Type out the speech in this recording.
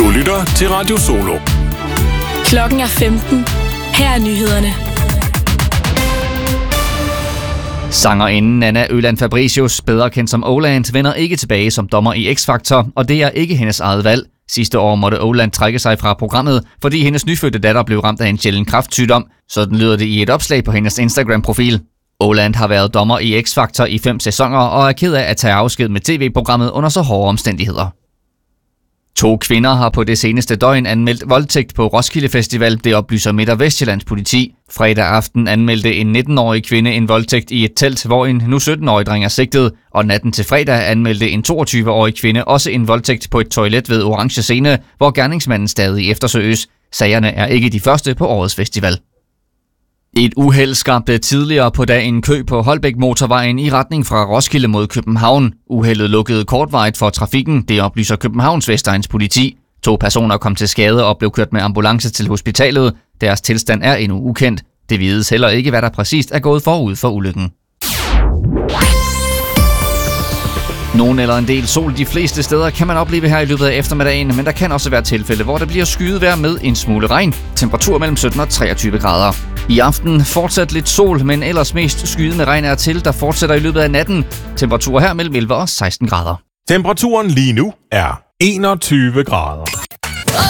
Du lytter til Radio Solo. Klokken er 15. Her er nyhederne. Sangerinden Nanna Øland Fabricius, bedre kendt som Åland, vender ikke tilbage som dommer i X-Factor, og det er ikke hendes eget valg. Sidste år måtte Åland trække sig fra programmet, fordi hendes nyfødte datter blev ramt af en sjælden kræftsygdom. Sådan lyder det i et opslag på hendes Instagram-profil. Åland har været dommer i X-Factor i 5 sæsoner og er ked af at tage afsked med tv-programmet under så hårde omstændigheder. 2 kvinder har på det seneste døgn anmeldt voldtægt på Roskilde Festival, det oplyser Midt- og Vestjyllands politi. Fredag aften anmeldte en 19-årig kvinde en voldtægt i et telt, hvor en nu 17-årig dreng er sigtet, og natten til fredag anmeldte en 22-årig kvinde også en voldtægt på et toilet ved Orange Scene, hvor gerningsmanden stadig eftersøges. Sagerne er ikke de første på årets festival. Et uheld skabte tidligere på dagen kø på Holbæk-motorvejen i retning fra Roskilde mod København. Uheldet lukkede kortvarigt for trafikken, det oplyser Københavns Vestegns politi. 2 personer kom til skade og blev kørt med ambulance til hospitalet. Deres tilstand er endnu ukendt. Det vides heller ikke, hvad der præcist er gået forud for ulykken. Nogen eller en del sol de fleste steder kan man opleve her i løbet af eftermiddagen, men der kan også være tilfælde, hvor der bliver skydevejr med en smule regn. Temperatur mellem 17 og 23 grader. I aften fortsat lidt sol, men ellers mest skyet med regn er til, der fortsætter i løbet af natten. Temperatur her mellem 11 og 16 grader. Temperaturen lige nu er 21 grader.